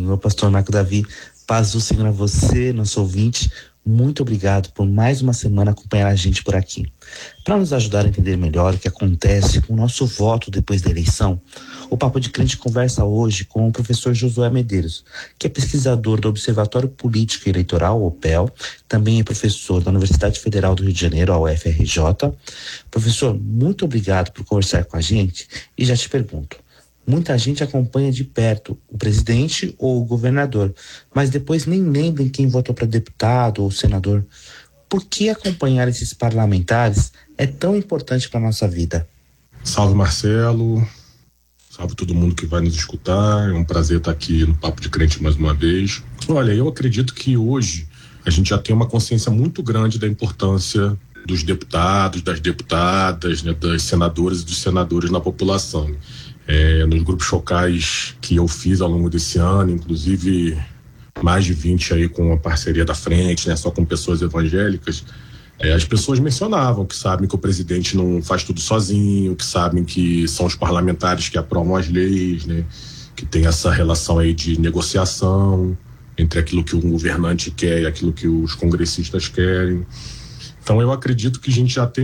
Senhor, pastor Marco Davi. Paz do Senhor a você, nosso ouvinte. Muito obrigado por mais uma semana acompanhar a gente por aqui. Para nos ajudar a entender melhor o que acontece com o nosso voto depois da eleição, o Papo de Crente conversa hoje com o professor Josué Medeiros, que é pesquisador do Observatório Político e Eleitoral, OPEL, também é professor da Universidade Federal do Rio de Janeiro, a UFRJ. Professor, muito obrigado por conversar com a gente e já te pergunto, muita gente acompanha de perto o presidente ou o governador, mas depois nem lembra em quem votou para deputado ou senador. Por que acompanhar esses parlamentares é tão importante para a nossa vida? Salve, Marcelo. Salve todo mundo que vai nos escutar. É um prazer estar aqui no Papo de Crente mais uma vez. Olha, eu acredito que hoje a gente já tem uma consciência muito grande da importância dos deputados, das deputadas, né, das senadoras e dos senadores na população. Nos grupos locais que eu fiz ao longo desse ano, inclusive mais de 20 aí com a parceria da frente, né, só com pessoas evangélicas, as pessoas mencionavam que sabem que o presidente não faz tudo sozinho, que sabem que são os parlamentares que aprovam as leis, né, que tem essa relação aí de negociação entre aquilo que o governante quer e aquilo que os congressistas querem. Então eu acredito que a gente já tem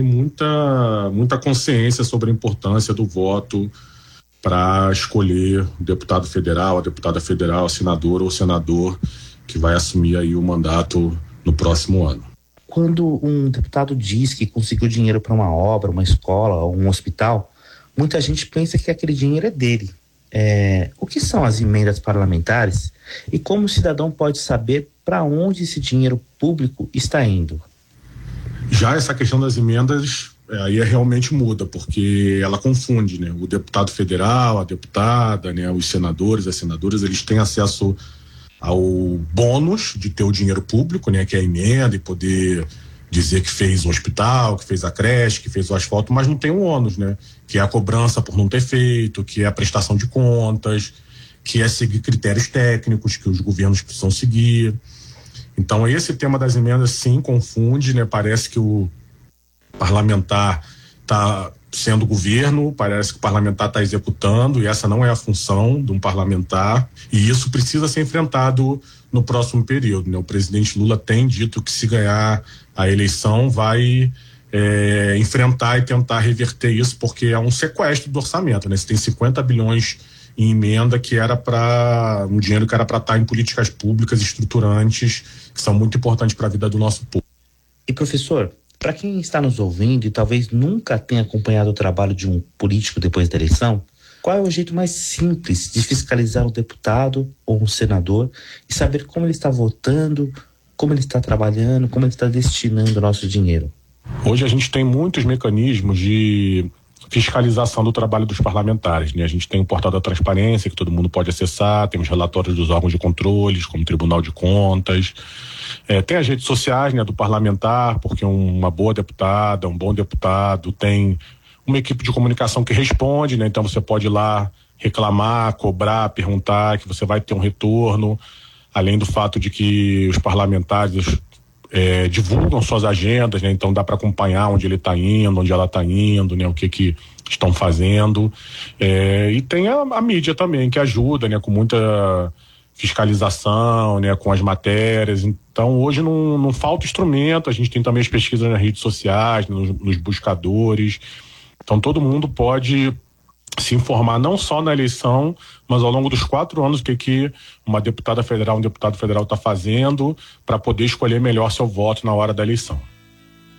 muita consciência sobre a importância do voto para escolher o deputado federal, a deputada federal, senador ou senador que vai assumir aí o mandato no próximo ano. Quando um deputado diz que conseguiu dinheiro para uma obra, uma escola ou um hospital, muita gente pensa que aquele dinheiro é dele. O que são as emendas parlamentares e como o cidadão pode saber para onde esse dinheiro público está indo? Já essa questão das emendas aí realmente muda, porque ela confunde, né? O deputado federal, a deputada, né? Os senadores, as senadoras, eles têm acesso ao bônus de ter o dinheiro público, né? Que é a emenda e poder dizer que fez um hospital, que fez a creche, que fez o asfalto, mas não tem o ônus, né? Que é a cobrança por não ter feito, que é a prestação de contas, que é seguir critérios técnicos que os governos precisam seguir. Então esse tema das emendas sim confunde, né? Parece que o parlamentar está sendo governo, parece que o parlamentar está executando, e essa não é a função de um parlamentar, e isso precisa ser enfrentado no próximo período, né? O presidente Lula tem dito que se ganhar a eleição vai enfrentar e tentar reverter isso, porque é um sequestro do orçamento, né? Você tem 50 bilhões em emenda que era para um dinheiro que era para estar em políticas públicas estruturantes que são muito importantes para a vida do nosso povo. E professor, para quem está nos ouvindo e talvez nunca tenha acompanhado o trabalho de um político depois da eleição, qual é o jeito mais simples de fiscalizar um deputado ou um senador e saber como ele está votando, como ele está trabalhando, como ele está destinando o nosso dinheiro? Hoje a gente tem muitos mecanismos de fiscalização do trabalho dos parlamentares, né? A gente tem o portal da transparência que todo mundo pode acessar, tem os relatórios dos órgãos de controles, como o Tribunal de Contas, tem as redes sociais, né, do parlamentar, porque uma boa deputada, um bom deputado tem uma equipe de comunicação que responde, né? Então você pode ir lá reclamar, cobrar, perguntar, que você vai ter um retorno, além do fato de que os parlamentares divulgam suas agendas, né? Então dá para acompanhar onde ele está indo, onde ela está indo, né? O que estão fazendo, e tem a mídia também que ajuda, né? Com muita fiscalização, né? Com as matérias. Então hoje não falta instrumento, a gente tem também as pesquisas nas redes sociais, nos buscadores, então todo mundo pode se informar não só na eleição, mas ao longo dos 4 anos o que uma deputada federal, um deputado federal está fazendo para poder escolher melhor seu voto na hora da eleição.